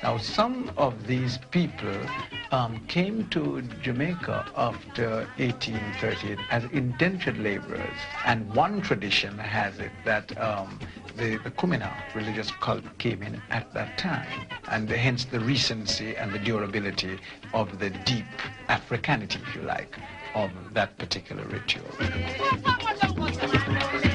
Now, some of these people came to Jamaica after 1830 as indentured laborers. And one tradition has it that the Kumina religious cult came in at that time, and hence the recency and the durability of the deep Africanity, if you like, of that particular ritual.